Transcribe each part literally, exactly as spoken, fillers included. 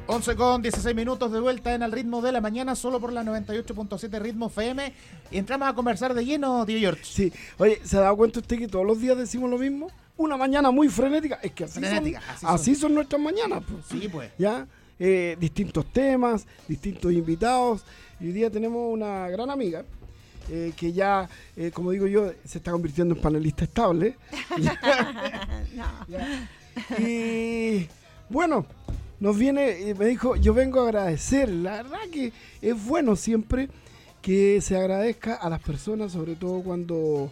once con dieciséis minutos de vuelta en Al Ritmo de la Mañana, solo por la noventa y ocho punto siete Ritmo F M. Y entramos a conversar de lleno, tío George. Sí, oye, ¿se ha dado cuenta usted que todos los días decimos lo mismo? Una mañana muy frenética. Es que así, frenética, son, así, son. así son nuestras mañanas. Pues. Sí, pues. Ya, eh, distintos temas, distintos invitados. Y hoy día tenemos una gran amiga. Eh, que ya, eh, como digo yo, se está convirtiendo en panelista estable. No. Y bueno, nos viene, me dijo, yo vengo a agradecer. La verdad que es bueno siempre que se agradezca a las personas, sobre todo cuando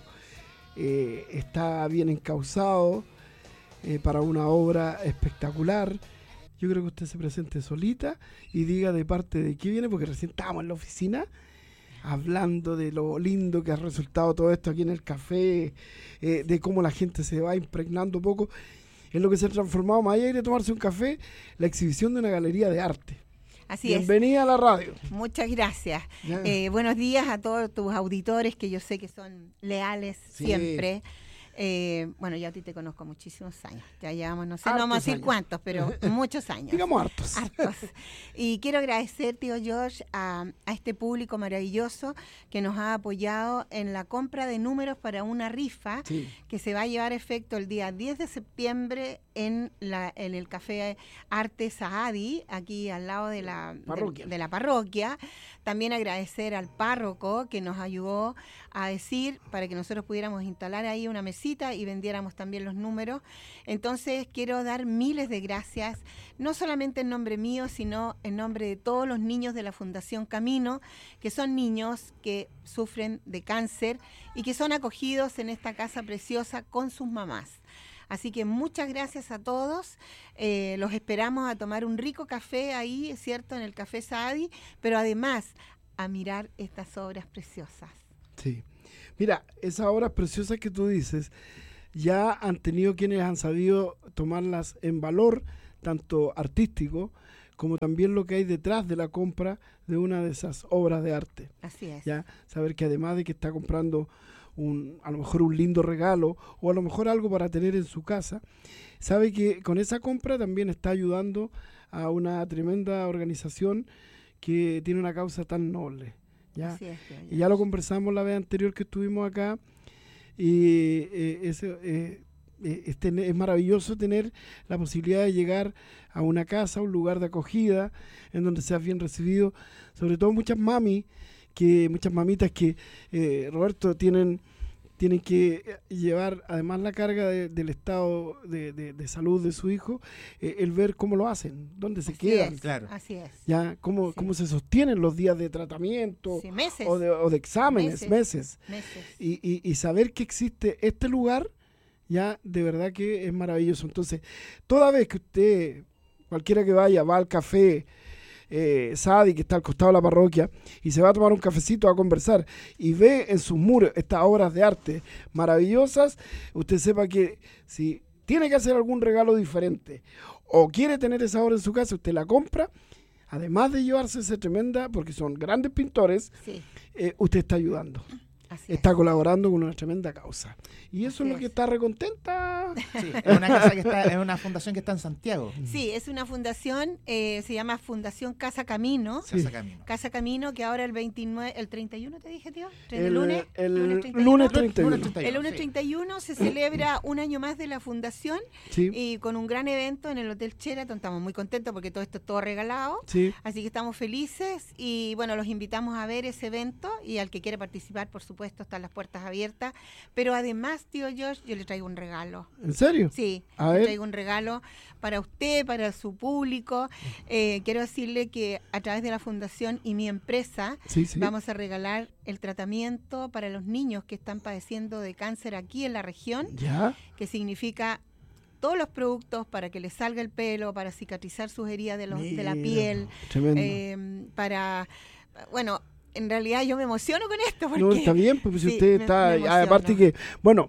eh, está bien encauzado eh, para una obra espectacular. Yo creo que usted se presente solita y diga de parte de qué viene, porque recién estábamos en la oficina hablando de lo lindo que ha resultado todo esto aquí en el café, eh, de cómo la gente se va impregnando un poco en lo que se ha transformado, más allá de tomarse un café, la exhibición de una galería de arte. Así Bienvenida es. a la radio. Muchas gracias. Eh, buenos días a todos tus auditores, que yo sé que son leales sí. siempre. Eh, bueno, yo a ti te conozco muchísimos años. Ya llevamos, no sé, hartos no vamos a decir años. cuántos, pero muchos años. Digamos hartos. Hartos. Y quiero agradecer, tío George, a, a este público maravilloso que nos ha apoyado en la compra de números para una rifa sí. que se va a llevar a efecto el día diez de septiembre en, la, en el Café Arte Saadi, aquí al lado de la parroquia. De, de la parroquia. También agradecer al párroco que nos ayudó a decir para que nosotros pudiéramos instalar ahí una mesita y vendiéramos también los números. Entonces quiero dar miles de gracias, no solamente en nombre mío, sino en nombre de todos los niños de la Fundación Camino, que son niños que sufren de cáncer y que son acogidos en esta casa preciosa con sus mamás. Así que muchas gracias a todos. Eh, los esperamos a tomar un rico café ahí, es cierto, en el Café Saadi, pero además a mirar estas obras preciosas. Sí. Mira, esas obras preciosas que tú dices, ya han tenido quienes han sabido tomarlas en valor, tanto artístico, como también lo que hay detrás de la compra de una de esas obras de arte. Así es. Ya, saber que además de que está comprando un, a lo mejor un lindo regalo o a lo mejor algo para tener en su casa, sabe que con esa compra también está ayudando a una tremenda organización que tiene una causa tan noble. ¿ya? Así es, ya, ya. Y ya lo conversamos la vez anterior que estuvimos acá y eh, ese, eh, es, tener, es maravilloso tener la posibilidad de llegar a una casa, a un lugar de acogida en donde seas bien recibido, sobre todo muchas mami que muchas mamitas que, eh, Roberto, tienen, tienen que llevar además la carga de, del estado de, de, de salud de su hijo, eh, el ver cómo lo hacen, dónde se Así quedan, es, claro. Así es. ya cómo, sí. cómo se sostienen los días de tratamiento sí, meses. O, de, o de exámenes, meses. meses. meses. Y, y, y saber que existe este lugar, ya de verdad que es maravilloso. Entonces, toda vez que usted, cualquiera que vaya, va al café, Eh, Saadi, que está al costado de la parroquia, y se va a tomar un cafecito a conversar y ve en sus muros estas obras de arte maravillosas, usted sepa que si tiene que hacer algún regalo diferente o quiere tener esa obra en su casa, usted la compra, además de llevarse esa tremenda, porque son grandes pintores, sí. eh, usted está ayudando. Así está es. colaborando con una tremenda causa. Y eso Así es lo que es. está recontenta. Sí, es una casa que está, es una fundación que está en Santiago. Sí, es una fundación, eh, se llama Fundación Casa Camino. Sí. Casa Camino. Casa Camino, que ahora el veintinueve, el treinta y uno te dije, tío. El, el lunes, el lunes treinta y uno. lunes treinta y uno. Lunes treinta y uno, El lunes sí. treinta y uno se celebra un año más de la fundación Sí, y con un gran evento en el Hotel Sheraton. Estamos muy contentos porque todo esto es todo regalado. sí. Así que estamos felices y bueno, los invitamos a ver ese evento y al que quiere participar, por supuesto, están las puertas abiertas. Pero además, tío George, yo le traigo un regalo. ¿En serio? Sí, A le ver. traigo un regalo para usted, para su público. Eh, quiero decirle que a través de la fundación y mi empresa Sí, sí. vamos a regalar el tratamiento para los niños que están padeciendo de cáncer aquí en la región, Ya. que significa todos los productos para que les salga el pelo, para cicatrizar sus heridas de, los, de la Mira, piel, Tremendo. eh, para, bueno, en realidad yo me emociono con esto porque No, está bien, pues si sí, usted me- está, me ah, aparte emociono. que, bueno,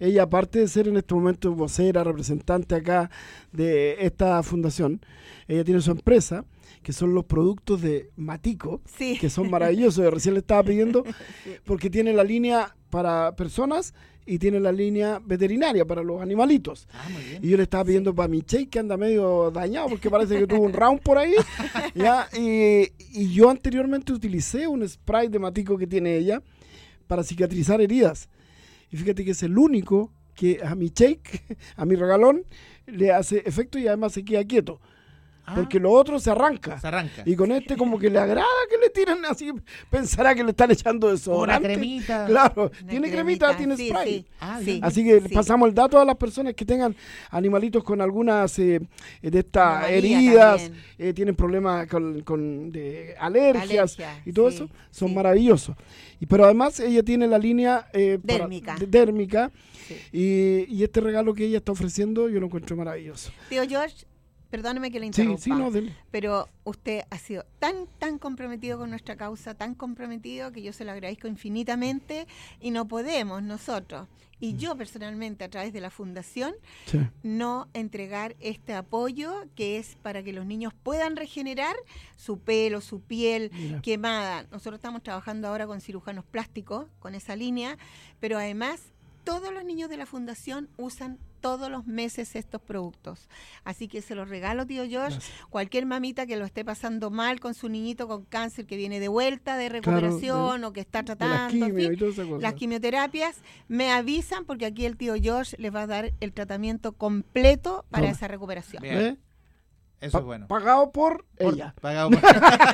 ella aparte de ser en este momento vocera, representante acá de esta fundación, ella tiene su empresa, que son los productos de Matico, sí. que son maravillosos. Yo recién le estaba pidiendo, sí. porque tiene la línea para personas y tiene la línea veterinaria para los animalitos. Ah, muy bien. Y yo le estaba pidiendo sí. para mi Che, que anda medio dañado, porque parece que tuvo un round por ahí. ¿ya? Y, y yo anteriormente utilicé un spray de Matico que tiene ella para cicatrizar heridas. Y fíjate que es el único que a mi shake, a mi regalón, le hace efecto y además se queda quieto. Ah, porque lo otro se arranca. Se arranca. Y con este como que le agrada que le tiren así, pensará que le están echando desodorante. Una cremita. Claro, Una tiene cremita, cremita, tiene sí, spray. Sí, ah, sí, así que sí. pasamos el dato a las personas que tengan animalitos con algunas eh, de estas Anomalía heridas, eh, tienen problemas con, con de alergias Alergia, y todo sí, eso, son sí. maravillosos. Y, pero además ella tiene la línea eh, dérmica. Para, de, dérmica Sí. y, y este regalo que ella está ofreciendo yo lo encuentro maravilloso. Tío George, perdóneme que le interrumpa, sí, sí, no, dele. pero usted ha sido tan, tan comprometido con nuestra causa, tan comprometido que yo se lo agradezco infinitamente y no podemos nosotros, y yo personalmente a través de la fundación, sí. no entregar este apoyo que es para que los niños puedan regenerar su pelo, su piel Mira. quemada. Nosotros estamos trabajando ahora con cirujanos plásticos, con esa línea, pero además todos los niños de la fundación usan todos los meses estos productos. Así que se los regalo, tío George. Gracias. Cualquier mamita que lo esté pasando mal con su niñito con cáncer, que viene de vuelta de recuperación, claro, de, o que está de tratando, las quimio en fin, y toda esa cosa. las quimioterapias, me avisan porque aquí el tío George les va a dar el tratamiento completo para Toma. esa recuperación. Bien. ¿Eh? Eso Pa- es bueno. Pagado por, Por- ella. Pagado por...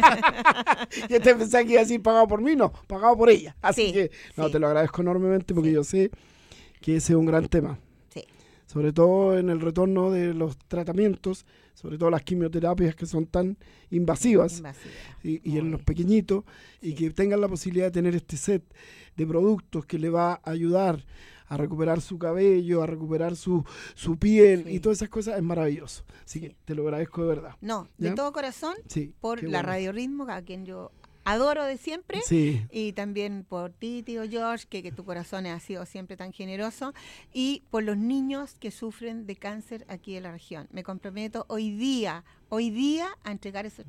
Yo te pensaba que iba a decir pagado por mí, no, pagado por ella. Así Sí, que, no, sí. te lo agradezco enormemente porque Sí. yo sé que ese es un gran tema. Sí. Sobre todo en el retorno de los tratamientos, sobre todo las quimioterapias que son tan invasivas, Invasiva. y, y Muy en los bien. pequeñitos, y Sí. que tengan la posibilidad de tener este set de productos que le va a ayudar a recuperar su cabello, a recuperar su, su piel Sí. y todas esas cosas, es maravilloso. Así Sí. que te lo agradezco de verdad. No, ¿Ya? de todo corazón, Sí, por qué la bueno. Radio Ritmo, a quien yo adoro de siempre. Sí, Y también por ti, tío George, que, que tu corazón ha sido siempre tan generoso, y por los niños que sufren de cáncer aquí en la región. Me comprometo hoy día, hoy día a entregar esos